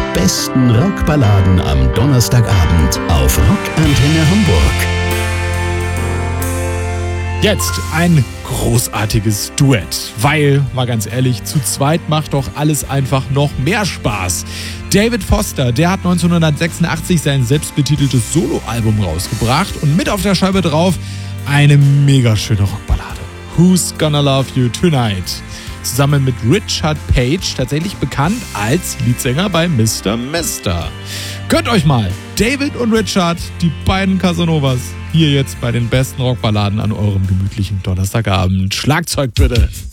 besten Rockballaden am Donnerstagabend auf Rockantenne Hamburg. Jetzt ein großartiges Duett, weil, mal ganz ehrlich, zu zweit macht doch alles einfach noch mehr Spaß. David Foster, der hat 1986 sein selbstbetiteltes Soloalbum rausgebracht und mit auf der Scheibe drauf eine mega schöne Rockballade. Who's Gonna Love You Tonight? Zusammen mit Richard Page, tatsächlich bekannt als Leadsänger bei Mr. Mister. Gönnt euch mal David und Richard, die beiden Casanovas, hier jetzt bei den besten Rockballaden an eurem gemütlichen Donnerstagabend. Schlagzeug bitte!